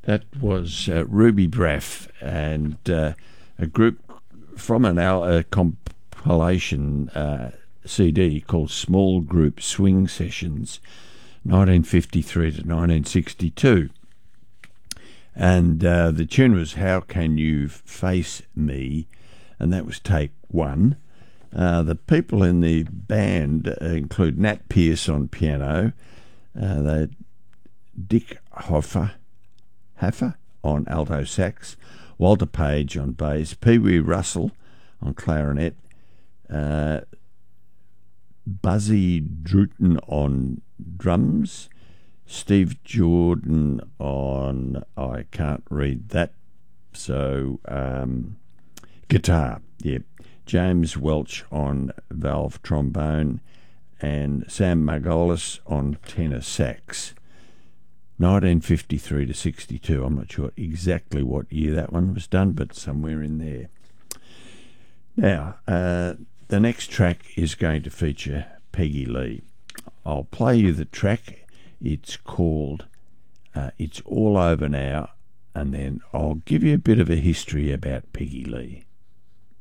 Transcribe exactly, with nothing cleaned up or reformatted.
That was uh, Ruby Braff and uh, a group from an al- a compilation uh, C D called Small Group Swing Sessions, nineteen fifty-three to nineteen sixty-two. And uh, the tune was How Can You Face Me? And that was take one. Uh, the people in the band uh, include Nat Pierce on piano, uh, they, Dick Hoffer, Haffer on alto sax, Walter Page on bass, Pee Wee Russell on clarinet, uh, Buzzy Druten on drums, Steve Jordan on, I can't read that, so um, guitar, yeah, James Welch on valve trombone, and Sam Margolis on tenor sax. nineteen fifty-three to sixty-two. I'm not sure exactly what year that one was done, but somewhere in there. Now, uh, the next track is going to feature Peggy Lee. I'll play you the track. It's called uh, It's All Over Now, and then I'll give you a bit of a history about Peggy Lee.